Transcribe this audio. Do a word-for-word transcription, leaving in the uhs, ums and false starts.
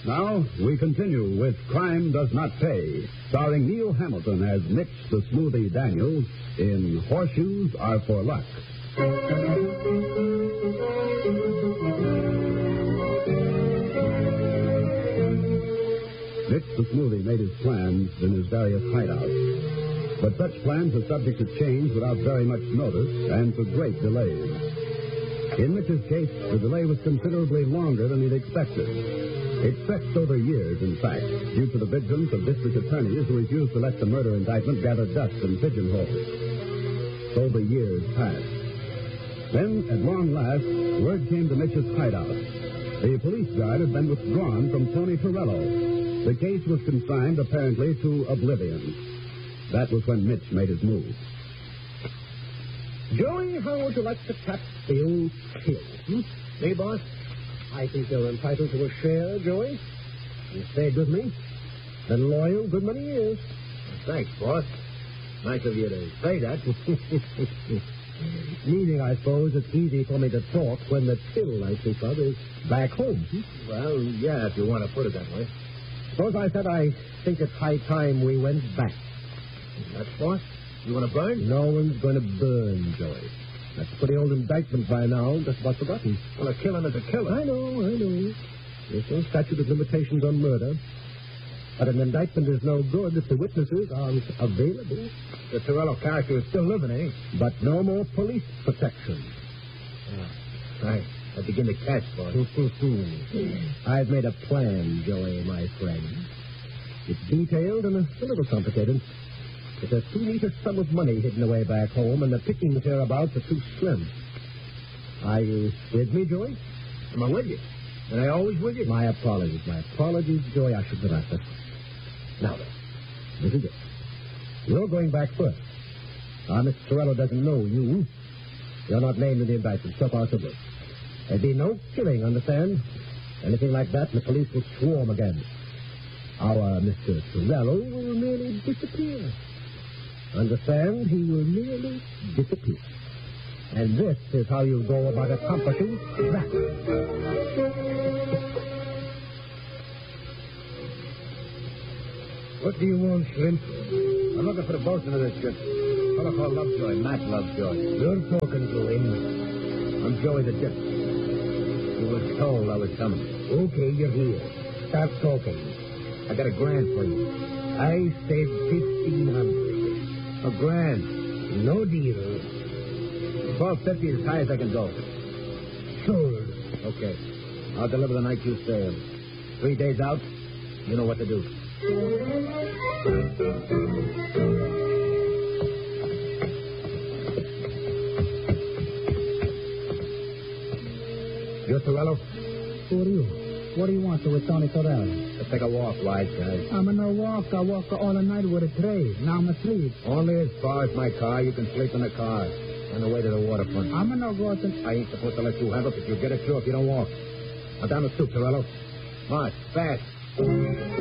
Now, we continue with Crime Does Not Pay, starring Neil Hamilton as Mitch the Smoothie Daniels in Horseshoes Are for Luck. Mitch the Smoothie made his plans in his various hideouts. But such plans are subject to change without very much notice and to great delays. In Mitch's case, the delay was considerably longer than he'd expected. It stretched over years, in fact, due to the vigilance of district attorneys who refused to let the murder indictment gather dust and pigeonholes. So the years passed. Then, at long last, word came to Mitch's hideout. The police guard had been withdrawn from Tony Torello. The case was consigned, apparently, to oblivion. That was when Mitch made his move. Joey, how would you like to tap the old kill? Hmm? Me, boss? I think you're entitled to a share, Joey. You stayed with me. Been loyal good many years. Thanks, boss. Nice of you to say that. Meaning, I suppose, it's easy for me to talk when the till I speak of is back home. Well, yeah, if you want to put it that way. Suppose I said I think it's high time we went back. That's boss? You want to burn? No one's going to burn, Joey. That's a pretty old indictment by now, just about forgotten. Well, a killing is a killing. I know, I know. There's no statute of limitations on murder. But an indictment is no good if the witnesses aren't available. The Torello character is still living, eh? But no more police protection. Yeah. Right. I begin to catch, boss. I've made a plan, Joey, my friend. It's detailed and a little complicated. But there's too neat a sum of money hidden away back home, and the pickings hereabouts are too slim. Are you with me, Joey? Am I with you? And I always with you? My apologies, my apologies, Joey. I should have asked that. Now then, this is it. You're going back first. Now, Mister Torello doesn't know you. You're not named in the indictment, so possibly. There'd be no killing, understand? Anything like that, and the police will swarm again. Our Mister Torello will merely disappear. Understand? He will merely disappear. And this is how you go about accomplishing that. What do you want, Shrimp? I'm looking for the bosun of this ship. A fellow called Lovejoy, Matt Lovejoy. You're talking to him. I'm Joey the Dip. You was told I was coming. Okay, you're here. Start talking. I got a grand for you. I said fifteen hundred. A grand. No deal. Twelve fifty is as high as I can go. Sold. Okay. I'll deliver the night you sail. Three days out, you know what to do. You're Torello? Who are you? What do you want with Tony Torello? Let's take a walk, wise guy. I'm in a walk. I walk all the night with a tray. Now I'm asleep. Only as far as my car. You can sleep in the car. On the way to the waterfront. I'm in no go to... I ain't supposed to let you have it, but you'll get it too if you don't walk. Now down the stoop, Torello. March, fast.